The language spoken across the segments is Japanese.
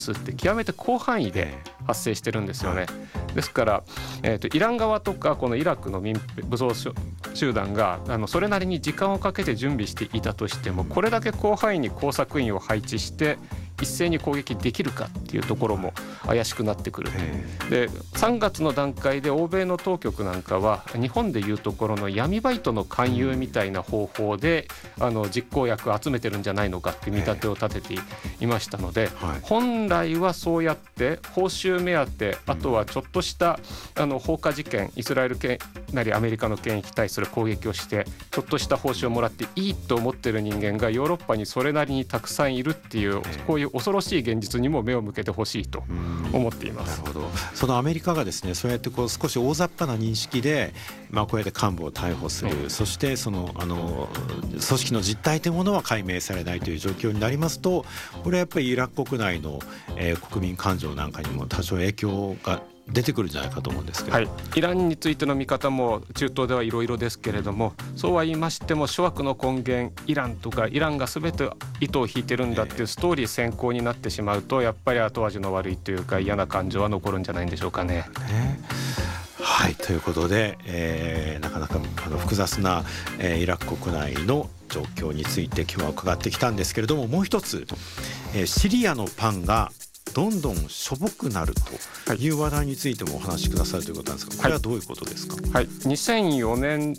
って極めて広範囲で発生してるんですよね。ですから、イラン側とかこのイラクの武装集団がそれなりに時間をかけて準備していたとしても、これだけ広範囲に工作員を配置して一斉に攻撃できるかっていうところも怪しくなってくる。で3月の段階で欧米の当局なんかは日本でいうところの闇バイトの勧誘みたいな方法で実行役を集めてるんじゃないのかって見立てを立てていましたので、本来はそうやって報酬目当て、あとはちょっとした放火事件、イスラエルなりアメリカの権益に対する攻撃をしてちょっとした報酬をもらっていいと思ってる人間がヨーロッパにそれなりにたくさんいるっていう、こういう恐ろしい現実にも目を向けてほしいと思っています。 なるほど。そのアメリカがですね、そうやって少し大雑把な認識で、こうやって幹部を逮捕する、そしてその組織の実態というものは解明されないという状況になりますと、これはやっぱりイラク国内の、国民感情なんかにも多少影響が出てくるんじゃないかと思うんですけど、 イランについての見方も中東ではいろいろですけれども、そうは言いましても諸悪の根源イランとか、イランが全て糸を引いてるんだっていうストーリー先行になってしまうと、やっぱり後味の悪いというか嫌な感情は残るんじゃないんでしょうかね。 はい、ということで、なかなか複雑な、イラク国内の状況について今日は伺ってきたんですけれども、もう一つ、シリアのパンがどんどんしょぼくなるという話題についてもお話しくださるということなんですが、これはどういうことですか。 2024年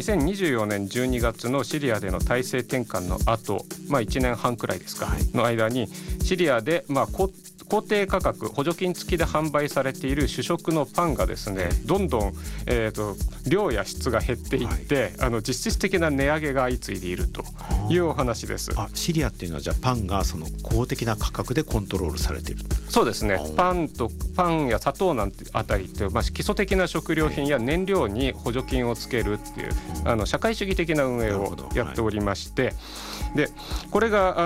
12月のシリアでの体制転換の後、1年半くらいですか、の間にシリアで公定価格補助金付きで販売されている主食のパンがですね、どんどん、量や質が減っていって、実質的な値上げが相次いでいるというお話です。 シリアっていうのはじゃあパンがその公的な価格でコントロールされている。 そうですね。パンや砂糖なんてあたりって、基礎的な食料品や燃料に補助金をつけるっていう社会主義的な運営をやっておりまして、でこれが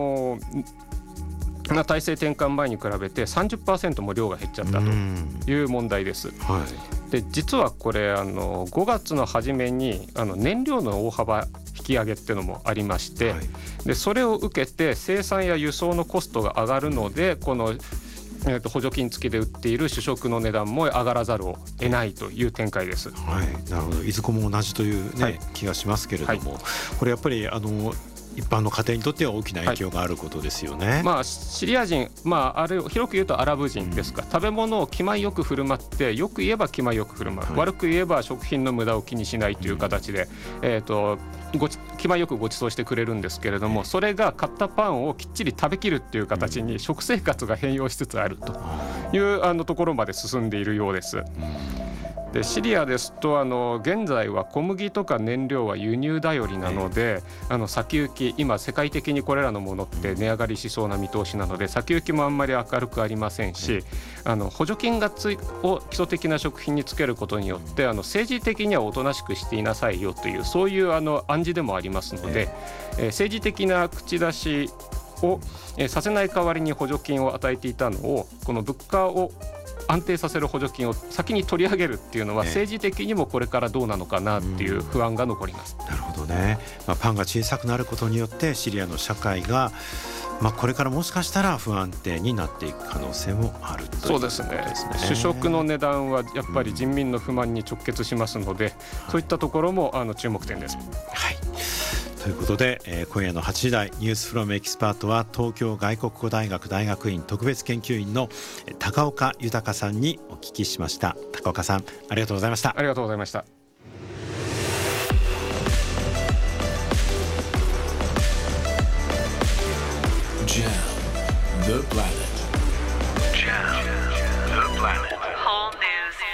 体制転換前に比べて 30% も量が減っちゃったという問題です。で実はこれ5月の初めに燃料の大幅引き上げっていうのもありまして、でそれを受けて生産や輸送のコストが上がるので、この補助金付きで売っている主食の値段も上がらざるを得ないという展開です。 なるほど。いずこも同じという、気がしますけれども、これやっぱり一般の家庭にとっては大きな影響があることですよね。 シリア人、あれを広く言うとアラブ人ですが、食べ物を気前よく振る舞って、よく言えば気前よく振る舞う、悪く言えば食品の無駄を気にしないという形で、気前よくご馳走してくれるんですけれども、それが買ったパンをきっちり食べきるっていう形に食生活が変容しつつあるというところまで進んでいるようです。でシリアですと現在は小麦とか燃料は輸入頼りなので、先行き今世界的にこれらのものって値上がりしそうな見通しなので、先行きもあんまり明るくありませんし、補助金を基礎的な食品につけることによって政治的にはおとなしくしていなさいよという、そういう暗示でもありますので、政治的な口出しをさせない代わりに補助金を与えていたのを、この物価を安定させる補助金を先に取り上げるっていうのは、政治的にもこれからどうなのかなっていう不安が残ります。 なるほどね。パンが小さくなることによってシリアの社会が、これからもしかしたら不安定になっていく可能性もあるということですね。 主食の値段はやっぱり人民の不満に直結しますので、そういったところも注目点です。 ということで、今夜の8時台ニュースフロムエキスパートは東京外国語大学大学院特別研究員の高岡豊さんにお聞きしました。高岡さん、ありがとうございました。 ありがとうございました。 Jam the Planet